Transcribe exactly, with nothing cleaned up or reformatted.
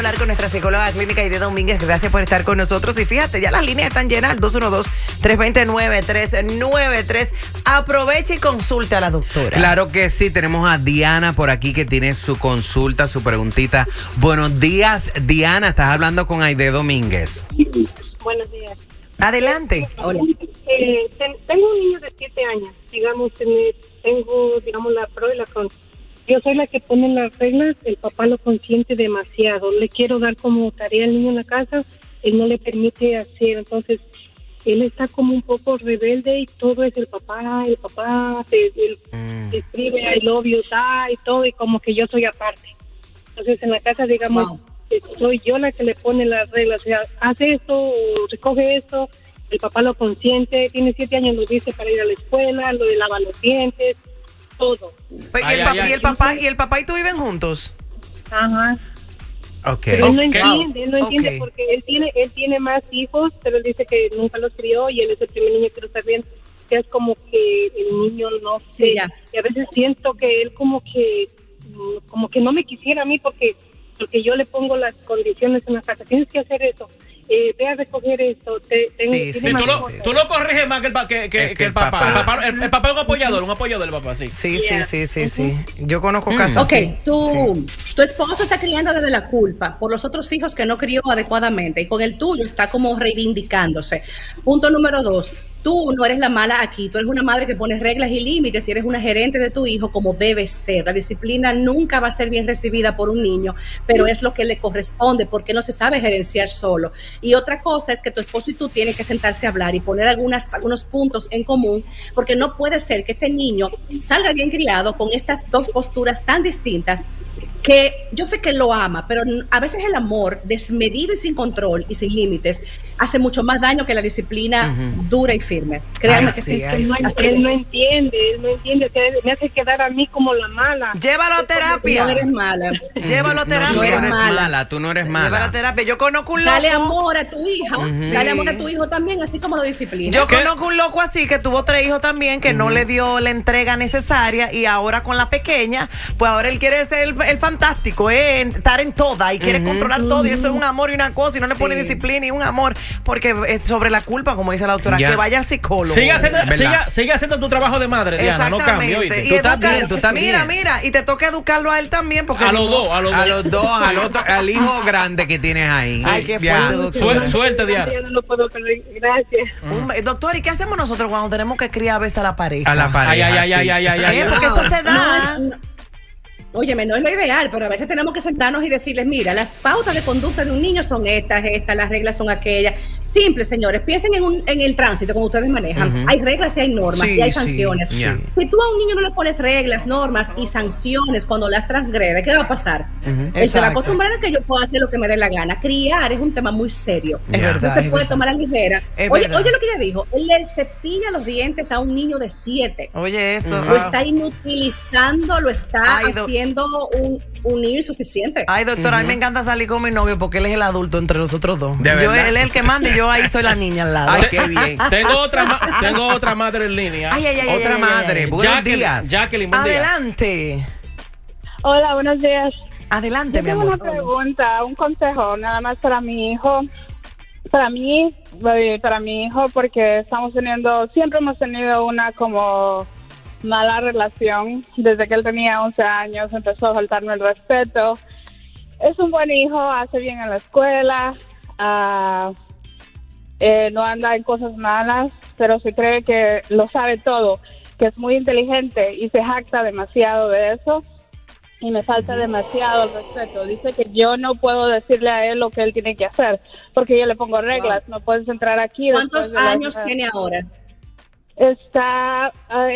Hablar con nuestra psicóloga clínica Aide Domínguez. Gracias por estar con nosotros. Y fíjate, ya las líneas están llenas. dos uno dos, tres dos cero, nueve tres nueve tres. Aproveche y consulte a la doctora. Claro que sí. Tenemos a Diana por aquí que tiene su consulta, su preguntita. Buenos días, Diana. Estás hablando con Aide Domínguez. Buenos días. Adelante. Hola. Eh, ten, tengo un niño de siete años. Digamos, tengo, digamos, la pro y la contra. Yo soy la que pone las reglas, el papá lo consiente demasiado. Le quiero dar como tarea al niño en la casa, él no le permite hacer. Entonces, él está como un poco rebelde y todo es el papá, el papá, se, él, mm. se escribe I love you, y todo, y como que yo soy aparte. Entonces, en la casa, digamos, wow. soy yo la que le pone las reglas. O sea, hace esto o recoge esto, el papá lo consiente, tiene siete años, lo dice para ir a la escuela, lo de lavar los dientes. Todo. Pues, ¿y, el ay, ay, ¿Y el papá y el papá y tú viven juntos? Ajá. Okay. Pero él no okay. entiende, él no entiende okay. porque él tiene él tiene más hijos, pero él dice que nunca los crió y él es el primer niño que lo está bien. Que es como que el niño no sé. Sí, y a veces siento que él como que como que no me quisiera a mí porque porque yo le pongo las condiciones en la casa. Tienes que hacer eso. Eh, ve a recoger esto. Te, tengo, sí, sí, tú, lo, tú lo corriges más que el, que, que, que, que el papá. papá. El papá, el, el papá es un apoyador, un apoyador del papá, sí. Sí, yeah. sí, sí, sí, sí. Yo conozco mm. casos Ok, así. tú, sí. tu esposo está criando desde la culpa por los otros hijos que no crió adecuadamente y con el tuyo está como reivindicándose. Punto número dos. Tú no eres la mala aquí, tú eres una madre que pone reglas y límites y eres una gerente de tu hijo como debe ser. La disciplina nunca va a ser bien recibida por un niño, pero es lo que le corresponde porque no se sabe gerenciar solo. Y otra cosa es que tu esposo y tú tienen que sentarse a hablar y poner algunas, algunos puntos en común, porque no puede ser que este niño salga bien criado con estas dos posturas tan distintas que yo sé que lo ama, pero a veces el amor desmedido y sin control y sin límites hace mucho más daño que la disciplina uh-huh. dura y firme. Créanme ay, que sí. sí. Él, no, él no entiende, él no entiende, que me hace quedar a mí como la mala. Llévalo a terapia. No eres mala. Llévalo a terapia. No, tú no eres mala. mala, tú no eres mala. Llévalo a terapia. Yo conozco un loco. Dale amor a tu hija, uh-huh. dale amor a tu sí. hijo también, así como lo disciplina. Yo ¿Qué? conozco un loco así que tuvo tres hijos también, que uh-huh. no le dio la entrega necesaria y ahora con la pequeña, pues ahora él quiere ser el, el fantástico, eh, estar en toda y quiere uh-huh. controlar todo y esto es un amor y una cosa y no le pone sí. disciplina y un amor, porque es sobre la culpa, como dice la doctora, ya. que vaya al psicólogo. Sigue haciendo, siga, sigue haciendo tu trabajo de madre, Diana, no cambie, oíste. Tú estás bien, tú estás bien. Mira, mira, y te toca educarlo a él también, porque a los dos, a los dos, a los dos, al otro, al hijo grande que tienes ahí. Ay, qué fuerte, doctora. Suerte, Diana. No lo puedo creer. Gracias. Mm. Doctor, ¿y qué hacemos nosotros cuando tenemos que criar a veces a la pareja? A la pareja. Ay, ay, ay, ay, ay, ay. Eh, porque eso se da. No, no. Óyeme, no es lo ideal, pero a veces tenemos que sentarnos y decirles, mira, las pautas de conducta de un niño son estas, estas, las reglas son aquellas. Simple, señores, piensen en, un, en el tránsito como ustedes manejan. Uh-huh. Hay reglas y hay normas sí, y hay sanciones. Sí, yeah. Si tú a un niño no le pones reglas, normas y sanciones cuando las transgrede, ¿qué va a pasar? Uh-huh. Él Exacto. se va a acostumbrar a que yo pueda hacer lo que me dé la gana. Criar es un tema muy serio. Es yeah. verdad, no se puede verdad. tomar a la ligera. Oye, oye lo que ella dijo, él le cepilla los dientes a un niño de siete. Oye eso. Uh-huh. Lo está inutilizando, lo está Ay, haciendo un un niño insuficiente. Ay, doctora, uh-huh. a mí me encanta salir con mi novio porque él es el adulto entre nosotros dos. Yo, él es el que manda y yo ahí soy la niña al lado. Ay, qué bien. Tengo otra, ma- tengo otra madre en línea. Ay, ay, ay, otra ay, madre. Ay, ay. Buenos Jacqueline, días. Jacqueline, buen día. Adelante. Hola, buenos días. Adelante, Yo mi tengo amor. una pregunta, un consejo, nada más para mi hijo. Para mí, para mi hijo, porque estamos teniendo, siempre hemos tenido una como mala relación. Desde que él tenía once años empezó a faltarme el respeto. Es un buen hijo, hace bien en la escuela, uh, eh, no anda en cosas malas, pero se cree que lo sabe todo, que es muy inteligente y se jacta demasiado de eso y me falta demasiado el respeto. Dice que yo no puedo decirle a él lo que él tiene que hacer porque yo le pongo reglas, wow. no puedes entrar aquí. ¿Cuántos años la... tiene ahora? Está... Uh,